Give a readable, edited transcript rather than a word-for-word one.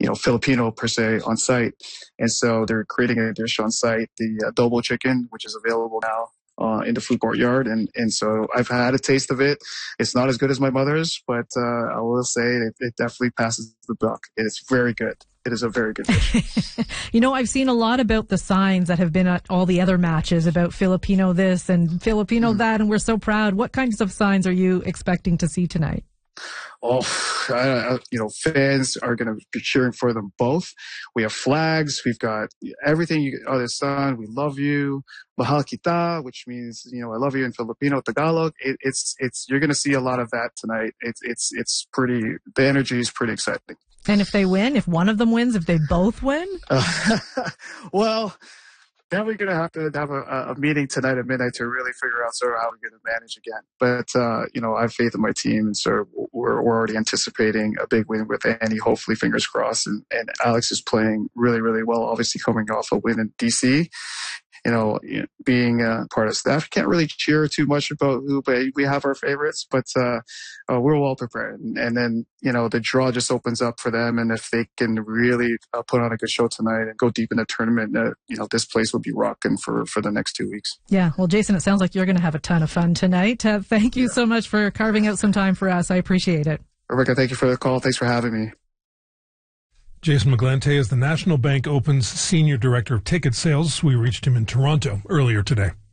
Filipino per se on site. And so they're creating a dish on site, the adobo chicken, which is available now in the food courtyard. And so I've had a taste of it. It's not as good as my mother's, but I will say it definitely passes the buck. It is very good. It is a very good dish. I've seen a lot about the signs that have been at all the other matches about Filipino this and Filipino that, and we're so proud. What kinds of signs are you expecting to see tonight? Oh, fans are going to be cheering for them both. We have flags. We've got everything under the sun. We love you. Mahal kita, which means, I love you in Filipino, Tagalog. It's you're going to see a lot of that tonight. It's pretty, the energy is pretty exciting. And if they win, if one of them wins, if they both win? Well, then we're going to have a meeting tonight at midnight to really figure out sort of how we're going to manage again. But, I have faith in my team, and so we're already anticipating a big win with Annie, hopefully, fingers crossed. And Alex is playing really, really well, obviously coming off a win in D.C., being part of staff. Can't really cheer too much about who, but we have our favorites, but we're well prepared. And then, the draw just opens up for them. And if they can really put on a good show tonight and go deep in the tournament, this place will be rocking for the next 2 weeks. Yeah. Well, Jason, it sounds like you're going to have a ton of fun tonight. Thank you so much for carving out some time for us. I appreciate it. Rebecca, thank you for the call. Thanks for having me. Jason McGlante is the National Bank Open's Senior Director of Ticket Sales. We reached him in Toronto earlier today.